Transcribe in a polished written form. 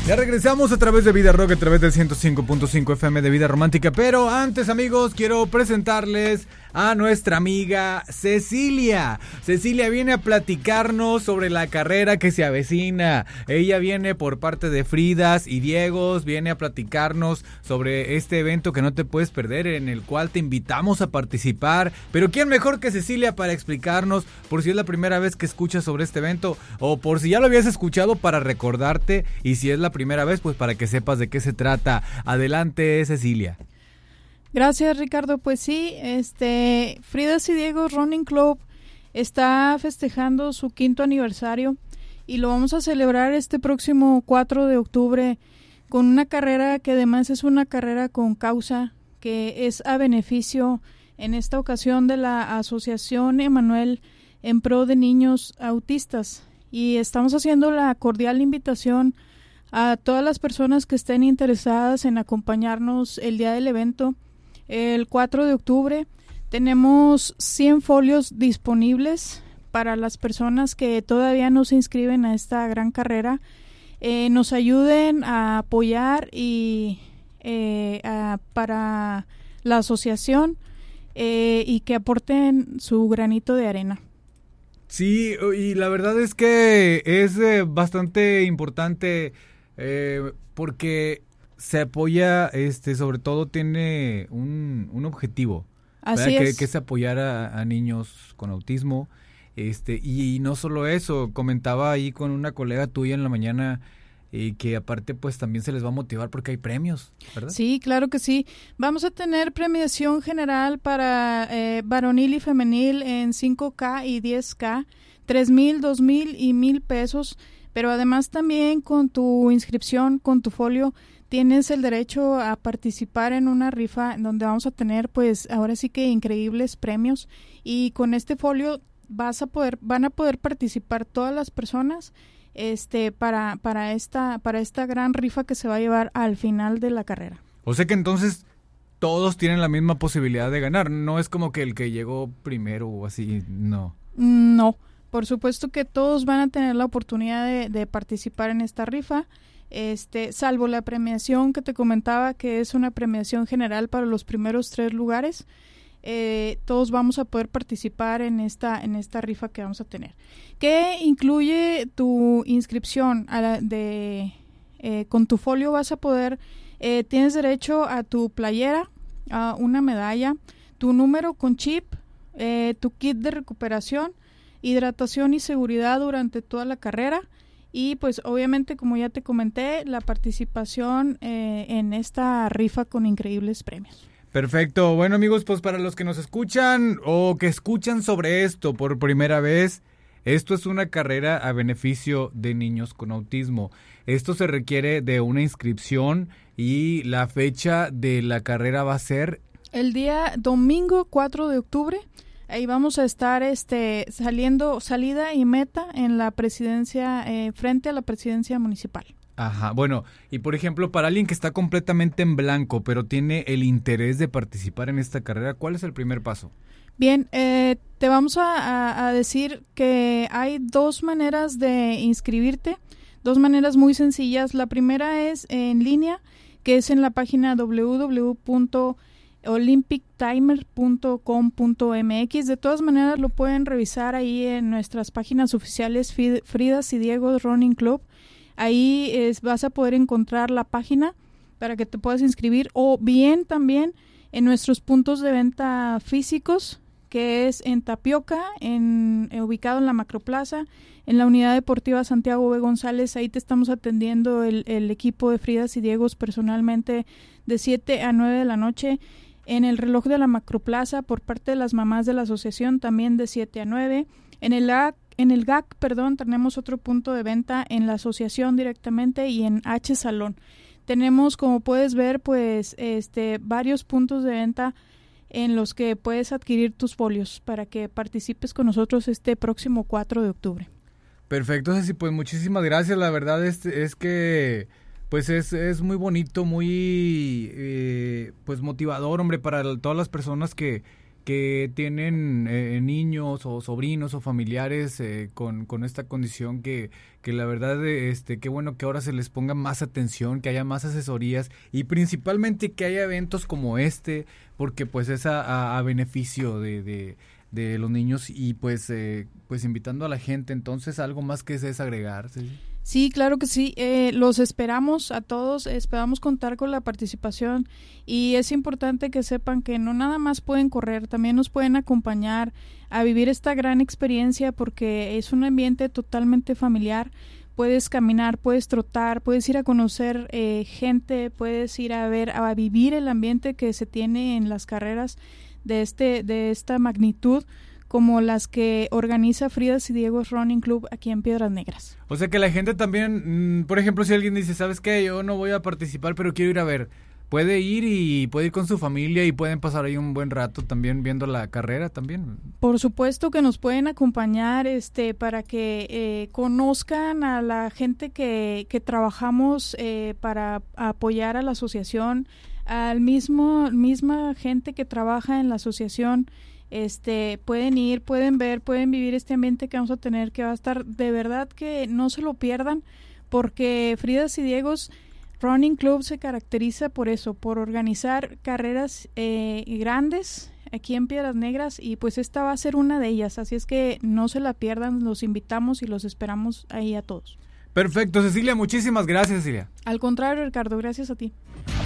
Ya regresamos a través de Vida Rock, a través del 105.5 FM de Vida Romántica. Pero antes, amigos, quiero presentarles a nuestra amiga Cecilia. Cecilia viene a platicarnos sobre la carrera que se avecina. Ella viene por parte de Fridas y Diegos, viene a platicarnos sobre este evento que no te puedes perder, en el cual te invitamos a participar. Pero ¿quién mejor que Cecilia para explicarnos, por si es la primera vez que escuchas sobre este evento, o por si ya lo habías escuchado, para recordarte, y si es la primera vez, pues para que sepas de qué se trata? Adelante, Cecilia. Gracias, Ricardo. Pues sí, Fridas y Diegos Running Club está festejando su 5º aniversario y lo vamos a celebrar este próximo 4 de octubre con una carrera que además es una carrera con causa, que es a beneficio en esta ocasión de la Asociación Emanuel en pro de niños autistas, y estamos haciendo la cordial invitación a todas las personas que estén interesadas en acompañarnos el día del evento. El 4 de octubre tenemos 100 folios disponibles para las personas que todavía no se inscriben a esta gran carrera. Nos ayuden a apoyar y para la asociación y que aporten su granito de arena. Sí, y la verdad es que es bastante importante porque se apoya, sobre todo tiene un objetivo. Así es. Que es apoyar a niños con autismo. Y no solo eso, comentaba ahí con una colega tuya en la mañana, que aparte pues también se les va a motivar porque hay premios, ¿verdad? Sí, claro que sí. Vamos a tener premiación general para varonil y femenil en 5K y 10K, 3,000, 2,000 y 1,000 pesos. Pero además también con tu inscripción, con tu folio, tienes el derecho a participar en una rifa donde vamos a tener pues ahora sí que increíbles premios, y con este folio van a poder participar todas las personas para esta gran rifa que se va a llevar al final de la carrera. O sea que entonces todos tienen la misma posibilidad de ganar, no es como que el que llegó primero o así, no. No, por supuesto que todos van a tener la oportunidad de participar en esta rifa, salvo la premiación que te comentaba, que es una premiación general para los primeros 3 lugares. Todos vamos a poder participar en esta rifa que vamos a tener, que incluye tu inscripción con tu folio. Vas a poder, tienes derecho a tu playera, a una medalla, tu número con chip, tu kit de recuperación, hidratación y seguridad durante toda la carrera, y pues obviamente, como ya te comenté, la participación en esta rifa con increíbles premios. Perfecto. Bueno, amigos, pues para los que nos escuchan o que escuchan sobre esto por primera vez, esto es una carrera a beneficio de niños con autismo. Esto se requiere de una inscripción, y la fecha de la carrera va a ser el día domingo 4 de octubre. Ahí vamos a estar salida y meta en la presidencia, frente a la presidencia municipal. Ajá, bueno, y por ejemplo, para alguien que está completamente en blanco, pero tiene el interés de participar en esta carrera, ¿cuál es el primer paso? Bien, te vamos a decir que hay 2 maneras de inscribirte, 2 maneras muy sencillas. La primera es en línea, que es en la página www.olympictimer.com.mx. De todas maneras, lo pueden revisar ahí en nuestras páginas oficiales, Fridas y Diegos Running Club. Ahí vas a poder encontrar la página para que te puedas inscribir, o bien también en nuestros puntos de venta físicos, que es en Tapioca, ubicado en la Macroplaza, en la Unidad Deportiva Santiago B. González. Ahí te estamos atendiendo el equipo de Fridas y Diegos personalmente de 7 a 9 de la noche. En el reloj de la Macroplaza, por parte de las mamás de la asociación, también de 7 a 9. En el GAC, tenemos otro punto de venta en la asociación directamente, y en H Salón. Tenemos, como puedes ver, pues varios puntos de venta en los que puedes adquirir tus folios para que participes con nosotros este próximo 4 de octubre. Perfecto, Ceci, pues muchísimas gracias. La verdad es que pues es muy bonito, muy pues motivador, hombre, para todas las personas que que tienen niños o sobrinos o familiares con esta condición que la verdad, qué bueno que ahora se les ponga más atención, que haya más asesorías y principalmente que haya eventos como porque pues es a beneficio de los niños y pues invitando a la gente. Entonces, algo más que es agregar, ¿sí? Sí, claro que sí. Los esperamos a todos, esperamos contar con la participación y es importante que sepan que no nada más pueden correr, también nos pueden acompañar a vivir esta gran experiencia porque es un ambiente totalmente familiar. Puedes caminar, puedes trotar, puedes ir a conocer gente, puedes ir a vivir el ambiente que se tiene en las carreras de esta magnitud, como las que organiza Fridas y Diegos Running Club aquí en Piedras Negras. O sea que la gente también, por ejemplo, si alguien dice, ¿sabes qué? Yo no voy a participar, pero quiero ir a ver. Puede ir con su familia y pueden pasar ahí un buen rato también viendo la carrera también. Por supuesto que nos pueden acompañar para que conozcan a la gente que trabajamos para apoyar a la asociación, al misma gente que trabaja en la asociación. Pueden ir, pueden ver, pueden vivir este ambiente que vamos a tener, que va a estar, de verdad que no se lo pierdan, porque Fridas y Diegos Running Club se caracteriza por eso, por organizar carreras grandes aquí en Piedras Negras y pues esta va a ser una de ellas, así es que no se la pierdan, los invitamos y los esperamos ahí a todos. Perfecto, Cecilia, muchísimas gracias, Cecilia. Al contrario, Ricardo, gracias a ti.